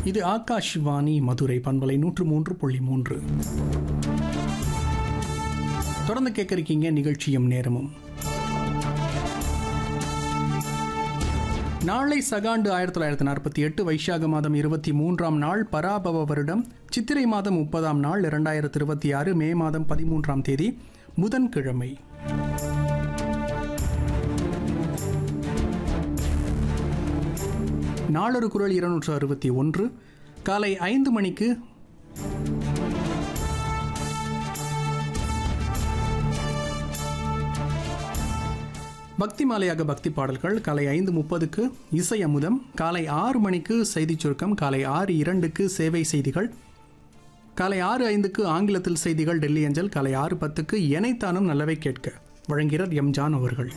இது ஆகாஷ்வாணி மதுரை பண்பலை 103.3. தொடர்ந்து கேட்கறீங்க நிகழ்ச்சியும் நேரமும். நாளை சகாண்டு 1948 வைசாக மாதம் 23ஆம் நாள், பராபவ வருடம் சித்திரை மாதம் 30ஆம் நாள் 2026 மே மாதம் 13ஆம் தேதி புதன்கிழமை. நாளொரு குறள் 261 காலை 5 மணிக்கு பக்தி மாலையாக பக்தி பாடல்கள், காலை 5:30க்கு இசை அமுதம், காலை 6 மணிக்கு செய்திச் சுருக்கம், காலை 6:02க்கு சேவை செய்திகள், காலை 6:05க்கு ஆங்கிலத்தில் செய்திகள் டெல்லி அஞ்சல், காலை 6:10க்கு எனைத்தானும் நல்லவை கேட்க வழங்குகிறார் எம் ஜான் அவர்கள்.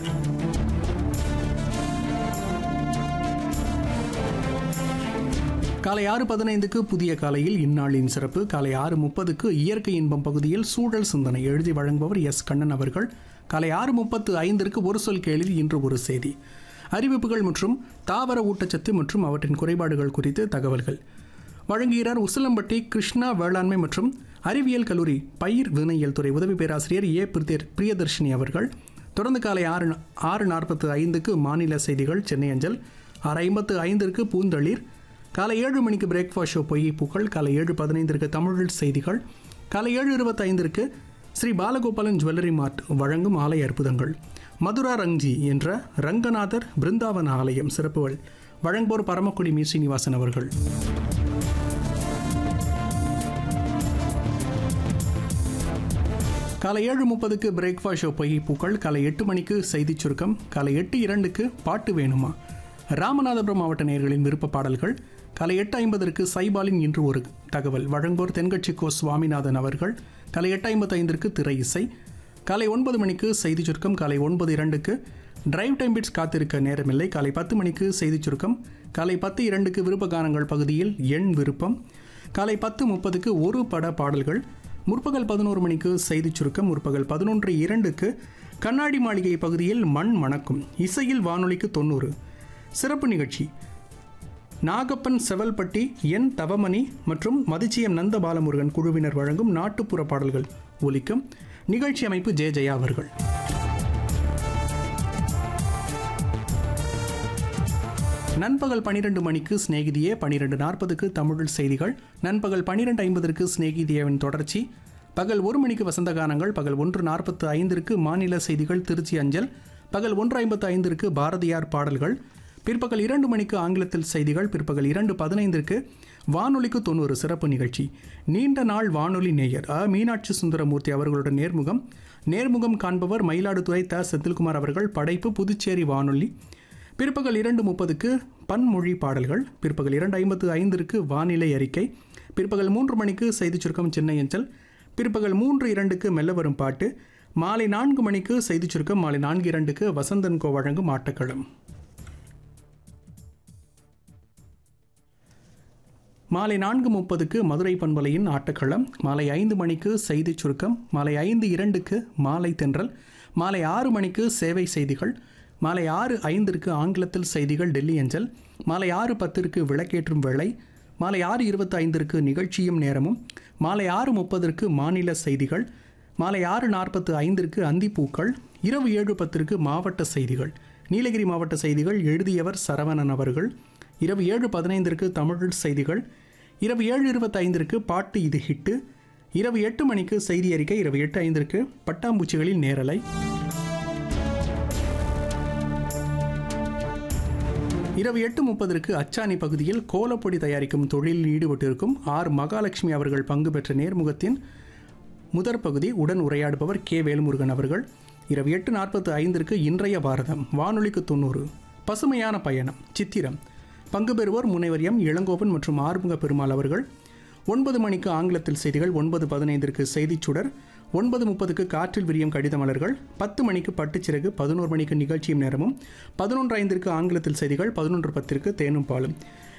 காலை 6:15க்கு புதிய காலையில் இந்நாளின் சிறப்பு, காலை 6:30க்கு இயற்கை இன்பம் பகுதியில் சூழல் சிந்தனை எழுதி வழங்குபவர் எஸ் கண்ணன் அவர்கள். காலை 6:35க்கு ஒரு சொல் கேளில் இன்று ஒரு செய்தி, அறிவிப்புகள் மற்றும் தாவர ஊட்டச்சத்து மற்றும் அவற்றின் குறைபாடுகள் குறித்து தகவல்கள் வழங்குகிறார் உசிலம்பட்டி கிருஷ்ணா வேளாண்மை மற்றும் அறிவியல் கல்லூரி பயிர் வினையியல் துறை உதவி பேராசிரியர் ஏ பிரியதர்ஷினி அவர்கள். தொடர்ந்து காலை 6:45க்கு மாநில செய்திகள் சென்னை அஞ்சல், 6:55க்கு பூந்தளிர், காலை 7 மணிக்கு பிரேக்ஃபாஸ்ட் ஷோ பொய்கை பூக்கள், காலை 7:15க்கு தமிழ் செய்திகள், காலை 7:25க்கு ஸ்ரீ பாலகோபாலன் ஜுவல்லரி மார்ட் வழங்கும் ஆலய அற்புதங்கள், மதுரா ரங்ஜி என்ற ரங்கநாதர் பிருந்தாவன ஆலயம் சிறப்புகள் வழங்குவோர் பரமக்குடி மீ ஸ்ரீனிவாசன் அவர்கள். காலை 7:30க்கு பிரேக்ஃபாஸ்ட் ஷோ பொய்கை பூக்கள், காலை 8 மணிக்கு செய்திச் சுருக்கம், காலை 8:02க்கு பாட்டு வேணுமா ராமநாதபுரம் மாவட்ட நேயர்களின் விருப்ப பாடல்கள், காலை 8:50க்கு சைபாலின் இன்று ஒரு தகவல் வழங்குவோர் தென்கட்சி கோ சுவாமிநாதன் அவர்கள். காலை 8:55க்கு திரை இசை, காலை 9 மணிக்கு செய்திச் சுருக்கம், காலை 9:02க்கு டிரைவ் டைம் பிட்ஸ் காத்திருக்க நேரமில்லை, காலை 10 மணிக்கு செய்திச் சுருக்கம், காலை 10:02க்கு விருப்ப கானங்கள் பகுதியில் எண் விருப்பம், காலை 10:30க்கு ஒரு பட பாடல்கள், முற்பகல் 11 மணிக்கு செய்திச் சுருக்கம், முற்பகல் 11:02க்கு கண்ணாடி மாளிகை பகுதியில் மண் மணக்கும் இசையில் வானொலிக்கு 90 சிறப்பு நிகழ்ச்சி, நாகப்பன் செவல்பட்டி என் தவமணி மற்றும் மதிச்சியம் நந்த பாலமுருகன் குழுவினர் வழங்கும் நாட்டுப்புற பாடல்கள் ஒலிக்கும். நிகழ்ச்சி அமைப்பு ஜே ஜெயா அவர்கள். நண்பகல் 12 மணிக்கு ஸ்நேகிதியே, 12:40க்கு தமிழ் செய்திகள், நண்பகல் 12:50க்கு ஸ்நேகிதியவின் தொடர்ச்சி, பகல் 1 மணிக்கு வசந்த கானங்கள், பகல் 1:45க்கு மாநில செய்திகள் திருச்சி அஞ்சல், பகல் 1:55க்கு பாரதியார் பாடல்கள், பிற்பகல் 2 மணிக்கு ஆங்கிலத்தில் செய்திகள், பிற்பகல் 2:15க்கு வானொலிக்கு 90 சிறப்பு நிகழ்ச்சி, நீண்ட நாள் வானொலி நேயர் மீனாட்சி சுந்தரமூர்த்தி அவர்களுடன் நேர்முகம் காண்பவர் மயிலாடுதுறை த செந்தில்குமார் அவர்கள். படைப்பு புதுச்சேரி வானொலி. பிற்பகல் 2:30க்கு பன்மொழி பாடல்கள், பிற்பகல் 2:55க்கு வானிலை அறிக்கை, பிற்பகல் 3 மணிக்கு செய்திச் சுருக்கம் சென்னை அஞ்சல், பிற்பகல் 3:02க்கு மெல்ல வரும் பாட்டு, மாலை 4 மணிக்கு செய்திச் சுருக்கம், மாலை 4:02க்கு வசந்தன் கோ வழங்கும் ஆட்டக்களம், மாலை 4:30க்கு மதுரை பண்பலையின் ஆட்டக்களம், மாலை 5 மணிக்கு செய்திச் சுருக்கம், மாலை 5:02க்கு மாலை தென்றல், மாலை 6 மணிக்கு சேவை செய்திகள், மாலை 6:05க்கு ஆங்கிலத்தில் செய்திகள் டெல்லி அஞ்சல், மாலை 6:10க்கு விளக்கேற்றும் வேளை, மாலை 6:25க்கு நிகழ்ச்சியும் நேரமும், மாலை 6:30க்கு மாநில செய்திகள், மாலை 6:45க்கு அந்திப்பூக்கள், இரவு 7:10க்கு மாவட்ட செய்திகள், நீலகிரி மாவட்ட செய்திகள் எழுதியவர் சரவணன் அவர்கள், இரவு 7:15க்கு தமிழ் செய்திகள், இரவு 7:25க்கு பாட்டு இது ஹிட்டு, இரவு 8 மணிக்கு செய்தி அறிக்கை, இரவு 8:05க்கு பட்டாம்பூச்சிகளில் நேரலை, இரவு 8:30க்கு அச்சாணி பகுதியில் கோலப்பொடி தயாரிக்கும் தொழிலில் ஈடுபட்டிருக்கும் ஆர் மகாலட்சுமி அவர்கள் பங்கு பெற்ற நேர்முகத்தின் முதற் பகுதி, உடன் உரையாடுபவர் கே வேல்முருகன் அவர்கள். இரவு 8:45க்கு இன்றைய பாரதம் வானொலிக்கு 90 பசுமையான பயணம் சித்திரம், பங்கு பெறுவோர் முனைவர் எம் இளங்கோவன் மற்றும் ஆறுமுக பெருமாள் அவர்கள். 9 மணிக்கு ஆங்கிலத்தில் செய்திகள், 9:15க்கு செய்திச் சுடர், 9:30க்கு காற்றில் விரியும் கடித மலர்கள், 10 மணிக்கு பட்டுச்சிறகு, 11 மணிக்கு நிகழ்ச்சியும் நேரமும், 11:05க்கு ஆங்கிலத்தில் செய்திகள், 11:10க்கு தேனும் பாலும்.